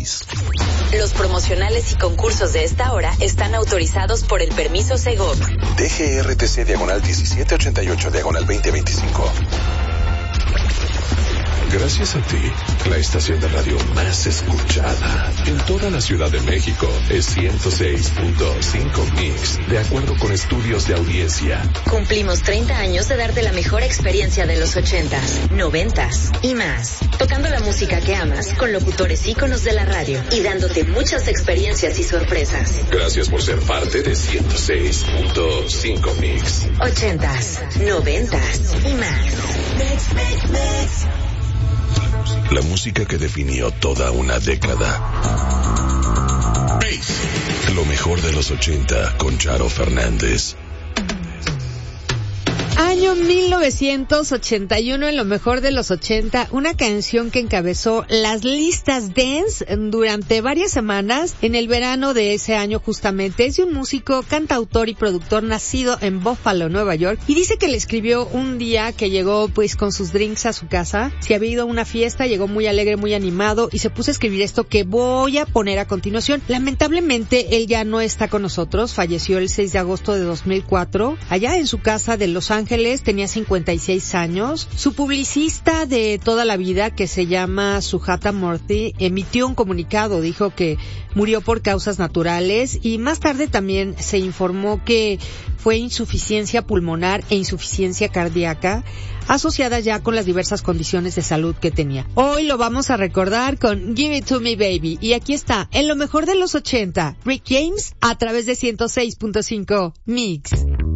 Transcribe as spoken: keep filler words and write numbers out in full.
Los promocionales y concursos de esta hora están autorizados por el permiso Segov. D G R T C diagonal diecisiete ochenta y ocho diagonal veinte veinticinco. Gracias a ti, la estación de radio más escuchada en toda la Ciudad de México es ciento seis punto cinco Mix, de acuerdo con estudios de audiencia. Cumplimos treinta años de darte la mejor experiencia de los ochentas, noventas y más. Tocando la música que amas con locutores íconos de la radio y dándote muchas experiencias y sorpresas. Gracias por ser parte de ciento seis punto cinco Mix. Ochentas, noventas y más. Mix, mix, mix. La música que definió toda una década. Lo mejor de los ochenta con Charo Fernández. Año mil novecientos ochenta y uno, en lo mejor de los ochenta, una canción que encabezó las listas dance durante varias semanas en el verano de ese año justamente. Es de un músico, cantautor y productor nacido en Buffalo, Nueva York, y dice que le escribió un día que llegó pues con sus drinks a su casa. Si había ido a una fiesta, llegó muy alegre, muy animado y se puso a escribir esto que voy a poner a continuación. Lamentablemente él ya no está con nosotros, falleció el seis de agosto de dos mil cuatro, allá en su casa de Los Ángeles. Tenía cincuenta y seis años. Su publicista de toda la vida, que se llama Sujata Murthy, emitió un comunicado, dijo que murió por causas naturales, y más tarde también se informó que fue insuficiencia pulmonar e insuficiencia cardíaca asociadas ya con las diversas condiciones de salud que tenía. Hoy lo vamos a recordar con Give It To Me Baby, y aquí está, en lo mejor de los ochenta, Rick James a través de ciento seis punto cinco Mix.